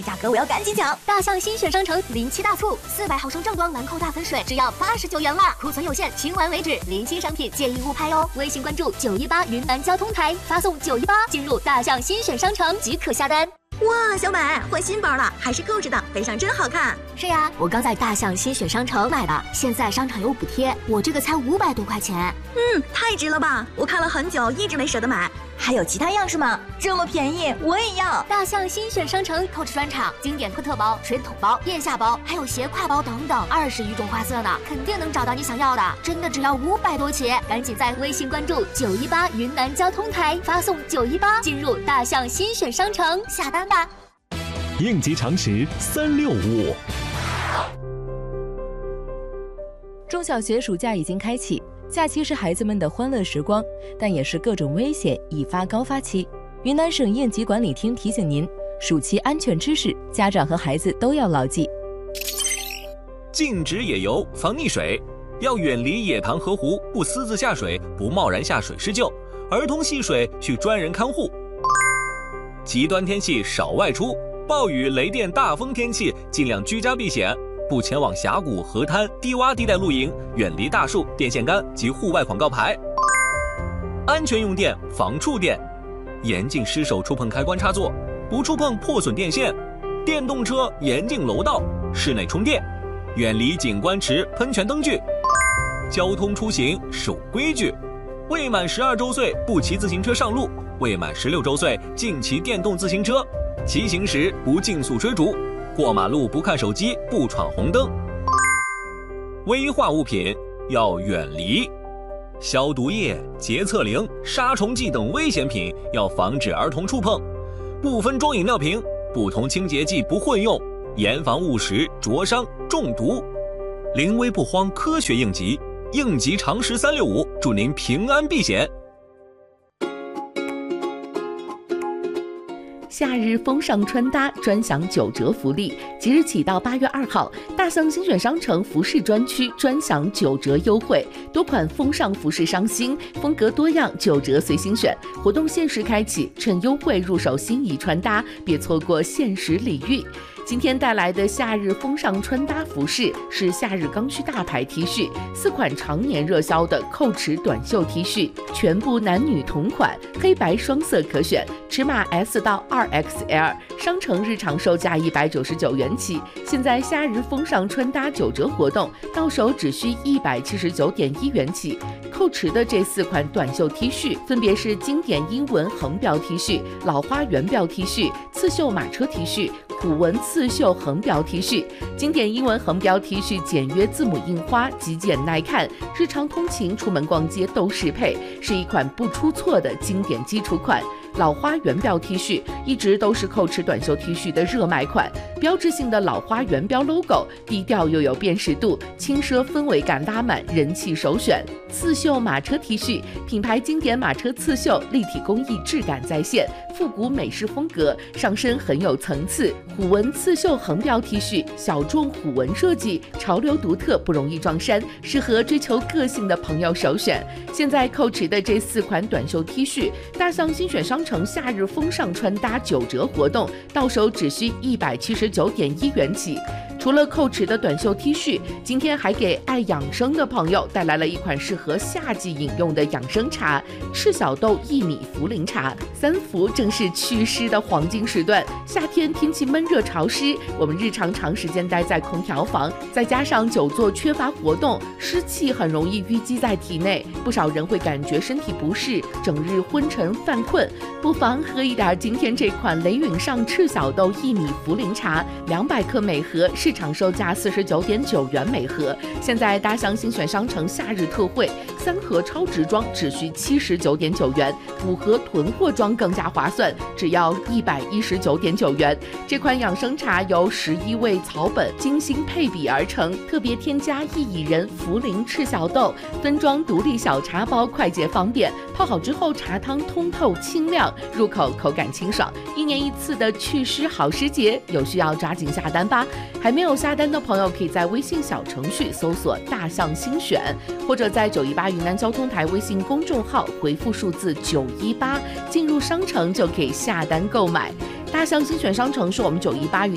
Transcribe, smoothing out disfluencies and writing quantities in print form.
价格我要赶紧抢！大象新选商城07大促，400毫升正装兰蔻大粉水只要89元了，库存有限，清完为止，零新商品建议勿拍哦。微信关注918云南交通台，发送918进入大象新选商城即可下单。 哇，小美换新包了，还是购置的，背上真好看。 是呀，我刚在大象新选商城买的，现在商场有补贴，我这个才500多块钱。 太值了吧！我看了很久，一直没舍得买。 还有其他样式吗？这么便宜，我也要！大象新选商城Coach专场，经典特包、水桶包、腋下包，还有斜挎包等等，20余种花色呢，肯定能找到你想要的。真的只要500多起，赶紧在微信关注918云南交通台，发送918进入大象新选商城下单吧。 应急常识365。 中小学暑假已经开启，假期是孩子们的欢乐时光，但也是各种危险易发高发期。云南省应急管理厅提醒您，暑期安全知识，家长和孩子都要牢记。 禁止野游，防溺水，要远离野塘河湖，不私自下水，不贸然下水施救，儿童戏水需专人看护。极端天气少外出，暴雨、雷电、大风天气尽量居家避险，不前往峡谷、河滩、低洼地带露营，远离大树、电线杆及户外广告牌。安全用电，防触电，严禁失手触碰开关插座，不触碰破损电线。电动车严禁楼道，室内充电，远离景观池、喷泉灯具。交通出行守规矩，未满12周岁不骑自行车上路，未满16周岁禁骑电动自行车。骑行时不竞速追逐，过马路不看手机，不闯红灯。危化物品要远离，消毒液、洁厕灵、杀虫剂等危险品要防止儿童触碰。不分装饮料瓶，不同清洁剂不混用，严防误食、灼伤、中毒。临危不慌，科学应急，应急常识365，祝您平安避险。 夏日风尚穿搭专享9折福利，即日起到8月2号，大象新选商城服饰专区专享9折优惠，多款风尚服饰上新，风格多样，9折随心选。活动限时开启，趁优惠入手心仪穿搭，别错过限时礼遇。今天带来的夏日风尚穿搭服饰是夏日刚需大牌 T 恤，4款常年热销的扣尺短袖 T 恤，全部男女同款，黑白双色可选，尺码 S 到2XL， 商城日常售价199元起，现在夏日风尚穿搭9折活动，到手只需179.1元起。扣尺的这4款短袖 T 恤分别是经典英文横标 T 恤、老花圆标 T 恤、刺绣马车 T 恤、虎纹刺绣横标 T 恤。经典英文横标 T 恤简约字母印花，极简耐看，日常通勤出门逛街都适配，是一款不出错的经典基础款。老花圆标 T 恤一直都是扣尺短袖 T 恤的热卖款，标志性的老花圆标 logo， 低调又有辨识度，轻奢氛围感拉满，人气首选。刺绣马车 T 恤，品牌经典马车刺绣，立体工艺质感再现，复古美式风格，上身很有层次。虎纹刺绣横标 T 恤，小众虎纹设计，潮流独特，不容易撞衫，适合追求个性的朋友首选。现在扣尺的这4款短袖 T 恤，大象新选商城夏日风尚穿搭9折活动，到手只需179.1元起。除了扣尺的短袖 T 恤，今天还给爱养生的朋友带来了一款适合夏季饮用的养生茶——赤小豆薏米茯苓茶。3伏正是祛湿的黄金时段，夏天天气闷热潮湿，我们日常长时间待在空调房，再加上久坐缺乏活动，湿气很容易淤积在体内，不少人会感觉身体不适，整日昏沉犯困。不妨喝一点今天这款雷允上赤小豆薏米茯苓茶，200克每盒，市场售价49.9元每盒。现在大象新选商城夏日特惠，3盒超值装只需79.9元，5盒囤货装更加划算，只要119.9元。这款养生茶由11味草本精心配比而成，特别添加薏苡仁、茯苓、赤小豆，分装独立小茶包，快捷方便。泡好之后，茶汤通透清亮，入口口感清爽。1年1次的祛湿好时节，有需要抓紧下单吧。还没有下单的朋友，可以在微信小程序搜索“大象新选”，或者在918云南交通台微信公众号回复数字918，进入商城就可以下单购买。大象新选商城是我们918云